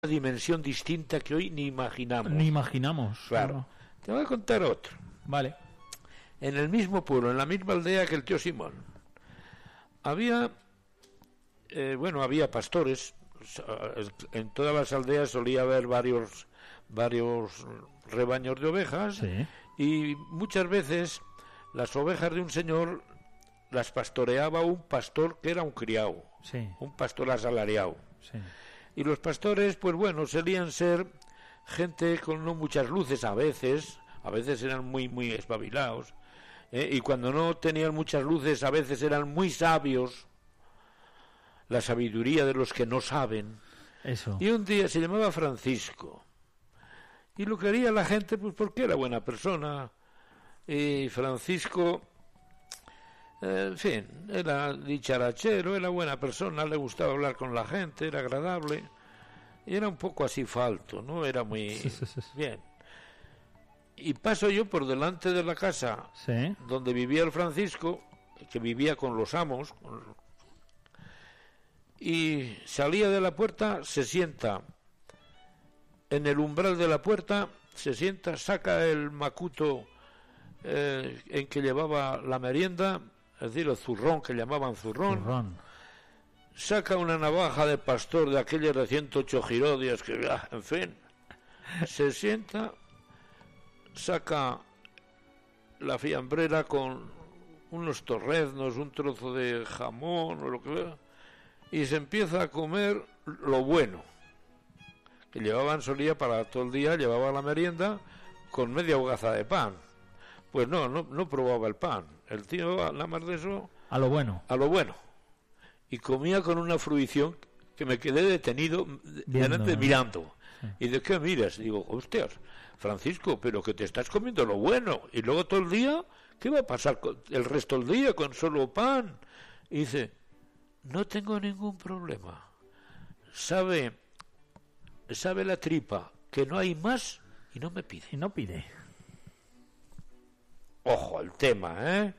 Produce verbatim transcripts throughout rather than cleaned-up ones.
dimensión distinta que hoy ni imaginamos. Ni imaginamos. Claro. No. Te voy a contar otro. Vale. En el mismo pueblo, en la misma aldea que el tío Simón, había, eh, bueno, había pastores. En todas las aldeas solía haber varios, varios rebaños de ovejas. Sí. Y muchas veces las ovejas de un señor las pastoreaba un pastor que era un criado, Sí. un pastor asalariado. Sí. Y los pastores, pues bueno, solían ser gente con no muchas luces a veces, a veces eran muy, muy espabilados, ¿eh? Y cuando no tenían muchas luces, a veces eran muy sabios, la sabiduría de los que no saben. Eso. Y un día se llamaba Francisco, y lo quería la gente, pues porque era buena persona, y Francisco, eh, en fin, era dicharachero, era buena persona, le gustaba hablar con la gente, era agradable, y era un poco así falto, ¿no? Era muy Sí, sí, sí. bien. Y paso yo por delante de la casa Sí. donde vivía el Francisco, que vivía con los amos, con... y salía de la puerta, se sienta en el umbral de la puerta, se sienta, saca el macuto eh, en que llevaba la merienda, es decir, el zurrón, que llamaban zurrón, Zurrón. saca una navaja de pastor de aquellas de ciento ocho girodias, que, ah, en fin, se sienta, saca la fiambrera con unos torreznos, un trozo de jamón o lo que sea, y se empieza a comer lo bueno que llevaban, solía para todo el día, llevaba la merienda con media hogaza de pan. Pues no, no, no probaba el pan, el tío nada más de eso A lo bueno. a lo bueno, y comía con una fruición que me quedé detenido Viendo, delante, ¿no? mirando. Sí. ¿Y de qué miras? Digo, hostias, Francisco, pero que te estás comiendo lo bueno, y luego todo el día, ¿qué va a pasar con el resto del día con solo pan? Y dice, no tengo ningún problema. Sabe, sabe la tripa que no hay más y no me pide. Y no pide. Ojo al tema, ¿eh?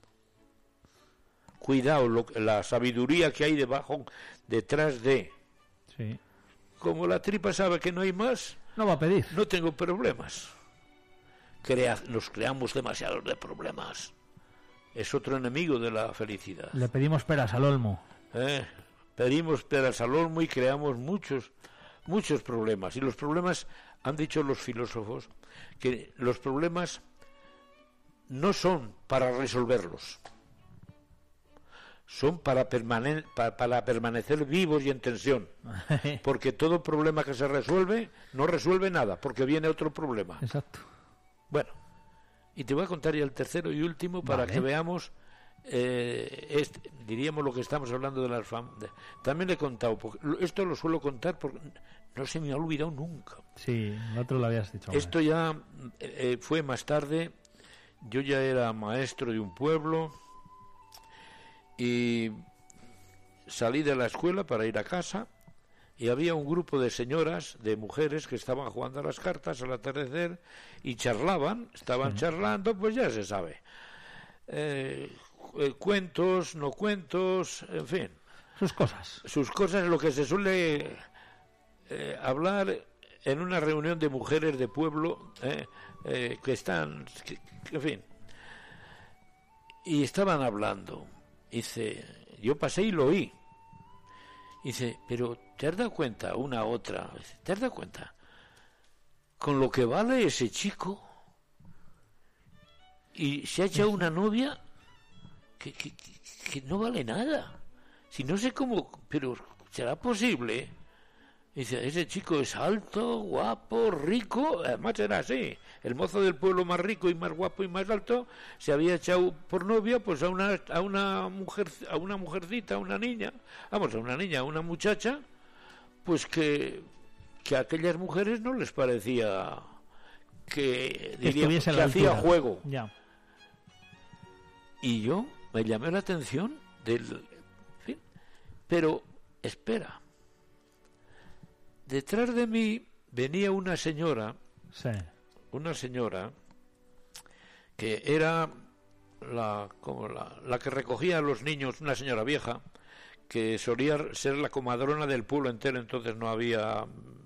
Cuidado, lo, la sabiduría que hay debajo, detrás de. Sí. Como la tripa sabe que no hay más, No va a pedir. no tengo problemas. Crea, nos creamos demasiados de problemas. Es otro enemigo de la felicidad. Le pedimos peras al olmo. ¿Eh? Pedimos peras al olmo y creamos muchos, muchos problemas. Y los problemas, han dicho los filósofos, que los problemas no son para resolverlos, son para, permane- para, para permanecer vivos y en tensión, porque todo problema que se resuelve no resuelve nada, porque viene otro problema. Exacto. Bueno, y te voy a contar ya el tercero y último para Vale. que veamos, eh, este, diríamos lo que estamos hablando de las fam- de- también le he contado, porque lo- esto lo suelo contar porque no se me ha olvidado nunca. Sí, el otro lo habías dicho. Esto ya eh, fue más tarde. Yo ya era maestro de un pueblo y salí de la escuela para ir a casa y había un grupo de señoras, de mujeres que estaban jugando a las cartas al atardecer y charlaban, estaban Sí. charlando, pues ya se sabe. Eh, eh, cuentos, no cuentos, en fin, Sus cosas. sus cosas, lo que se suele eh, hablar en una reunión de mujeres de pueblo eh, eh, que están, que- que, en fin, y estaban hablando. Dice, yo pasé y lo oí. Dice, pero ¿te has dado cuenta? Una a otra, dice, ¿te has dado cuenta con lo que vale ese chico? Y se ha echado una novia que, que, que- que no vale nada. Si no sé cómo, pero ¿será posible? Dice, ese chico es alto, guapo, rico, además era así. El mozo del pueblo más rico y más guapo y más alto se había echado por novia pues a una a una mujer a una mujercita, a una niña, vamos, a una niña, a una muchacha, pues que que a aquellas mujeres no les parecía que diríamos, Estuviese a que la hacía altura. juego. Ya. Y yo me llamé la atención del, en fin, pero espera. Detrás de mí venía una señora, Sí. una señora que era la, como la, la que recogía a los niños, una señora vieja, que solía ser la comadrona del pueblo entero, entonces no había